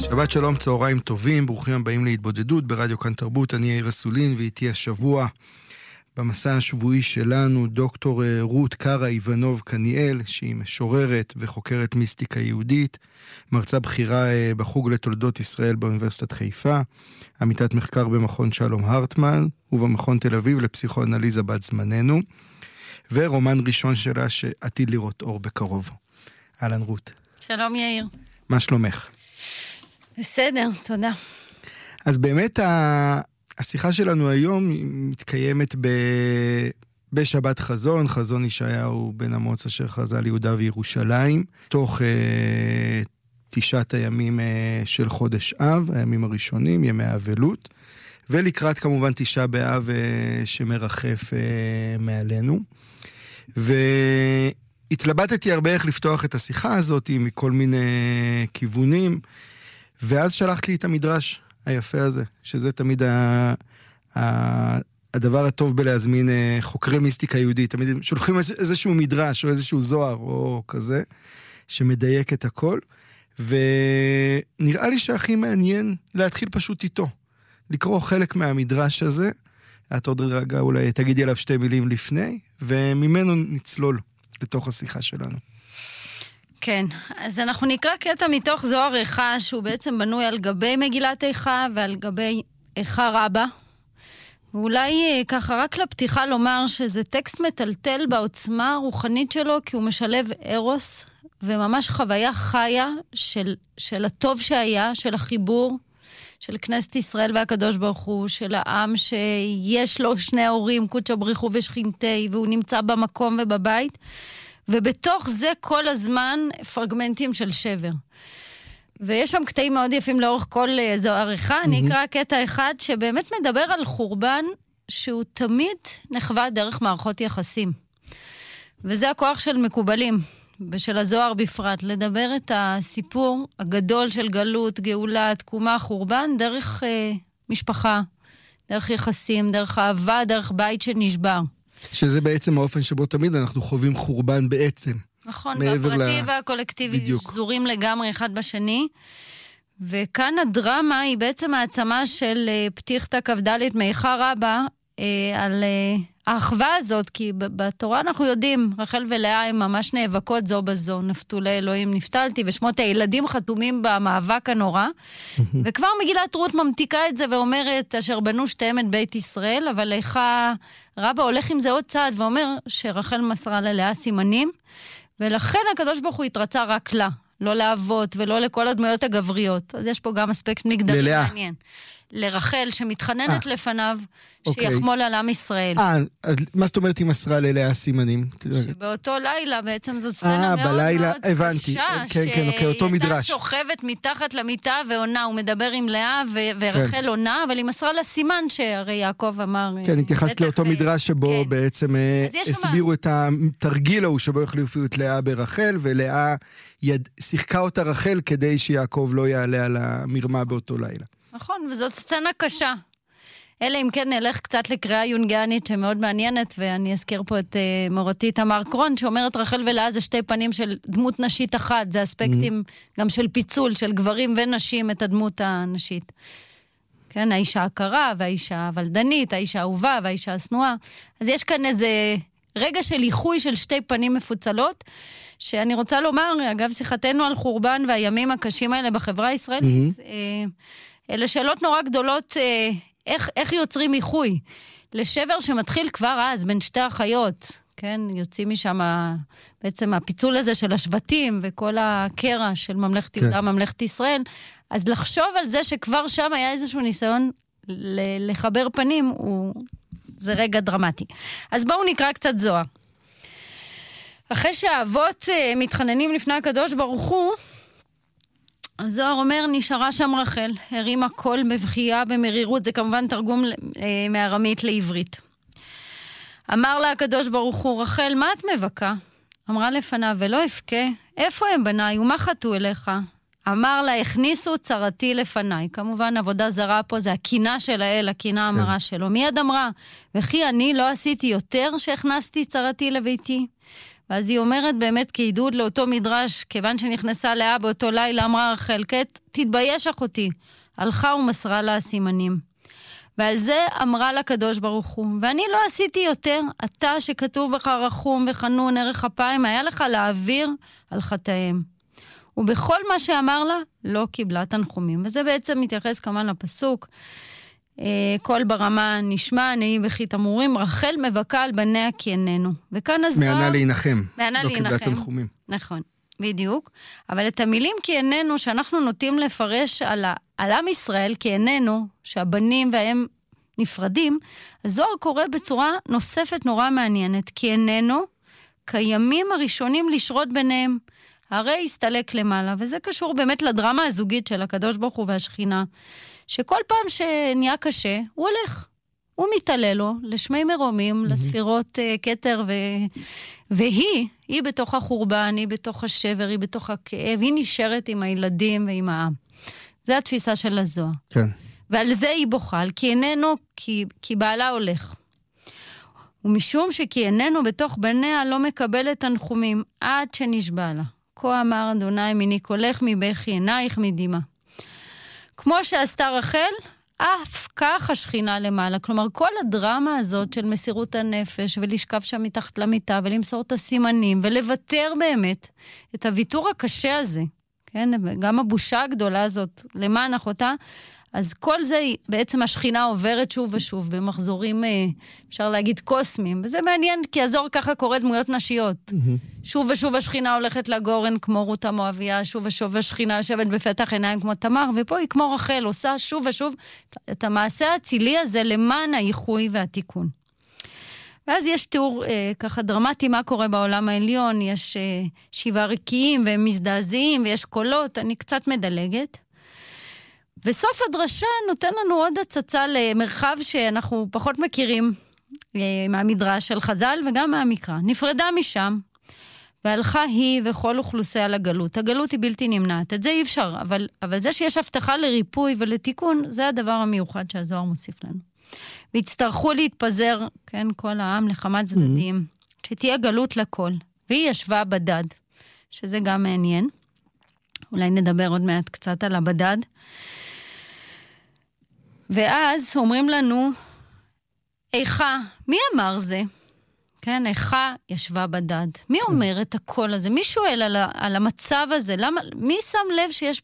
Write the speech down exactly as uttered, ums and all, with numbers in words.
שבת שלום, צהריים טובים, ברוכים הבאים להתבודדות ברדיו כאן תרבות. אני יאיר אסולין, ואיתי השבוע במסע השבועי שלנו דוקטור רות קרא איבנוב קניאל, שהיא משוררת וחוקרת מיסטיקה יהודית, מרצה בכירה בחוג לתולדות ישראל באוניברסיטת חיפה, עמיתת מחקר במכון שלום הרטמן ובמכון תל אביב לפסיכואנליזה בת זמננו, ורומן ראשון שלה שעתיד לראות אור בקרוב. אהלן רות. שלום יאיר. מה שלומך? בסדר, תודה. אז באמת השיחה שלנו היום מתקיימת ב... בשבת חזון, חזון ישעיהו בן אמוץ אשר חזה על יהודה וירושלים, תוך אה, תשעת הימים אה, של חודש אב, הימים הראשונים, ימי האבלות, ולקראת כמובן תשעה באב אה, שמרחף אה, מעלינו. והתלבטתי הרבה איך לפתוח את השיחה הזאת מכל מיני כיוונים, ואז שלחת לי את המדרש היפה הזה, שזה תמיד ה... ה... הדבר הטוב בלהזמין חוקרי מיסטיקה יהודית. תמיד שולחים איזשהו מדרש או איזשהו זוהר או כזה, שמדייק את הכל, ונראה לי שהכי מעניין להתחיל פשוט איתו. לקרוא חלק מהמדרש הזה, את עוד רגע אולי תגידי עליו שתי מילים לפני, וממנו נצלול לתוך השיחה שלנו. כן, אז אנחנו נקרא קטע מתוך זוהר איכה, שהוא בעצם בנוי על גבי מגילת איכה ועל גבי איכה רבה. ואולי ככה רק לפתיחה לומר שזה טקסט מטלטל בעוצמה הרוחנית שלו, כי הוא משלב ארוס וממש חוויה חיה של, של הטוב שהיה, של החיבור, של כנסת ישראל והקדוש ברוך הוא, של העם שיש לו שני ההורים, קודשא בריך הוא ושכינתי, והוא נמצא במקום ובבית, ובתוך זה כל הזמן פרגמנטים של שבר. ויש שם קטעים מאוד יפים לאורך כל זוהר איכה. Mm-hmm. אני אקרא קטע אחד שבאמת מדבר על חורבן שהוא תמיד נחווה דרך מערכות יחסים. וזה הכוח של מקובלים, ושל הזוהר בפרט, לדבר את הסיפור הגדול של גלות, גאולה, תקומה, חורבן, דרך אה, משפחה, דרך יחסים, דרך אהבה, דרך בית שנשבר. שזה בעצם האופן שבו תמיד אנחנו חווים חורבן בעצם. נכון, והפרטי לה... והקולקטיבי בדיוק. שזורים לגמרי אחד בשני. וכאן הדרמה היא בעצם העצמה של פתיחתא כ"ד מאיכה רבה אה, על אה, האחווה הזאת, כי בתורה אנחנו יודעים, רחל ולאה הן ממש נאבקות זו בזו, נפתולי אלוהים נפתלתי, ושמות הילדים חתומים במאבק הנורא, וכבר מגילת רות ממתיקה את זה ואומרת, אשר בנו שתיהם את בית ישראל, אבל איכה רבה הולך עם זה עוד צעד, ואומר שרחל מסרה ללאה סימנים, ולכן הקדוש ברוך הוא התרצה רק לה, לא לאבות ולא לכל הדמויות הגבריות. אז יש פה גם אספקט מגדרי ללאה. מעניין. לרחל שמתחננת 아, לפניו, אוקיי. שיחמול על עם ישראל. אה, מה זאת אומרת היא מסרה ללאה סימנים? שבאותו לילה בעצם זו סצנה 아, מאוד בלילה, מאוד הבנתי. קשה, כן, כן, אוקיי, אותו מדרש. שהיא שוכבת מתחת למיטה ועונה, הוא מדבר עם לאה ו- ורחל כן. עונה, אבל היא מסרה לה סימן שהרי יעקב אמר... כן, התייחסת לאותו מדרש שבו כן. בעצם הסבירו מה... את התרגיל ההוא שבו החליפו את לאה ברחל, ולאה יד... שיחקה אותה רחל כדי שיעקב לא יעלה על המרמה באותו לילה. נכון, וזאת סצנה קשה. אלא אם כן נלך קצת לקריאה יונגיאנית שמאוד מעניינת, ואני אזכיר פה את uh, מורתי תמר קרון, שאומרת רחל ולאה זה שתי פנים של דמות נשית אחת, זה אספקטים mm-hmm. גם של פיצול, של גברים ונשים את הדמות הנשית. כן, האישה הקרה, והאישה הוולדנית, האישה האהובה, והאישה הסנועה. אז יש כאן איזה רגע של איחוי של שתי פנים מפוצלות, שאני רוצה לומר, אגב שיחתנו על חורבן והימים הקשים האלה בחברה הישראלית, mm-hmm. אלה שאלות נורא גדולות, איך, איך יוצרים איחוי? לשבר שמתחיל כבר אז, בין שתי החיות, כן? יוצאים משם בעצם הפיצול הזה של השבטים, וכל הקרע של ממלכת יהודה, כן. ממלכת ישראל, אז לחשוב על זה שכבר שם היה איזשהו ניסיון לחבר פנים, הוא... זה רגע דרמטי. אז בואו נקרא קצת זוהר. אחרי שהאבות מתחננים לפני הקדוש ברוך הוא, הזוהר אומר, נשארה שם רחל, הרימה קול בבכייה במרירות, זה כמובן תרגום אה, מארמית לעברית. אמר לה הקדוש ברוך הוא, רחל, מה את מבכה? אמרה לפניו, ולא אפקה, איפה הם בניי ומה חטאו אליך? אמר לה, הכניסו צרתי לפניי. כמובן, עבודה זרה פה זה הקינה של האל, הקינה המרה שלו. מיד אמרה, וכי אני לא עשיתי יותר שהכנסתי צרתי לביתי? ואז היא אומרת באמת כעידוד לאותו מדרש, כיוון שנכנסה לאה באותו לילה, אמרה רחל, קט, תתבייש אחותי, הלכה ומסרה לה הסימנים. ועל זה אמרה לקדוש ברוך הוא, ואני לא עשיתי יותר, אתה שכתוב בך רחום וחנון ערך אפיים, היה לך להעביר על חטאיהם. ובכל מה שאמר לה, לא קיבלה תנחומים. וזה בעצם מתייחס כמובן לפסוק, כל ברמה נשמע, נהי בכי תמורים, רחל מבכה על בניה כי איננו. וכאן הזוהר... מענה להינחם. מענה לא להינחם. קיבלה תנחומים. נכון, בדיוק. אבל את המילים כי איננו, שאנחנו נוטים לפרש על, ה... על עם ישראל כי איננו, שהבנים והם נפרדים, הזוהר קורא בצורה נוספת נורא מעניינת, כי איננו, כימים הראשונים לשרות ביניהם, הרי הסתלק למעלה, וזה קשור באמת לדרמה הזוגית של הקדוש ברוך הוא והשכינה, שכל פעם שנהיה קשה, הוא הולך. הוא מתעלה לו לשמי מרומים, mm-hmm. לספירות uh, קטר, ו... והיא, היא בתוך החורבן, היא בתוך השבר, היא בתוך הכאב, היא נשארת עם הילדים ועם העם. זה התפיסה של הזוהר. כן. ועל זה היא בוחל, כי איננו, כי, כי בעלה הולך. ומשום שכי איננו בתוך בניה לא מקבלת תנחומים, עד שנשבע לה. כה אמר אדוני מיני קולך מבכי עינייך מדימה. כמו שעשתה רחל, אף כך השכינה למעלה. כלומר, כל הדרמה הזאת של מסירות הנפש, ולשכב שם מתחת למיטה, ולמסור את הסימנים, ולוותר באמת את הוויתור הקשה הזה, כן? גם הבושה הגדולה הזאת, למען אחותה, אז כל זה בעצם השכינה עוברת שוב ושוב, במחזורים, אפשר להגיד, קוסמיים. וזה מעניין, כי הזוהר ככה קורא דמויות נשיות. Mm-hmm. שוב ושוב השכינה הולכת לגורן כמו רות המואביה, שוב ושוב השכינה יושבת בפתח עיניים כמו תמר, ופה היא כמו רחל, עושה שוב ושוב את המעשה האצילי הזה למען האיחוי והתיקון. ואז יש תיאור אה, ככה דרמטי מה קורה בעולם העליון, יש אה, שבעה ריקיים והם מזדעזעים, ויש קולות, אני קצת מדלגת. וסוף הדרשה נותן לנו עוד הצצה למרחב שאנחנו פחות מכירים אה, מהמדרש של חז"ל וגם מהמקרא. נפרדה משם, והלכה היא וכל אוכלוסיה לגלות. הגלות היא בלתי נמנעת, את זה אי אפשר, אבל, אבל זה שיש הבטחה לריפוי ולתיקון, זה הדבר המיוחד שהזוהר מוסיף לנו. והצטרכו להתפזר, כן, כל העם לכמה צדדים, mm-hmm. שתהיה גלות לכל. והיא ישבה בדד, שזה גם מעניין. אולי נדבר עוד מעט קצת על הבדד. ואז אומרים לנו, איכה, מי אמר זה? כן, איכה ישבה בדד. מי אומר את הקול הזה? מי שואל על, ה, על המצב הזה? למה, מי שם לב שיש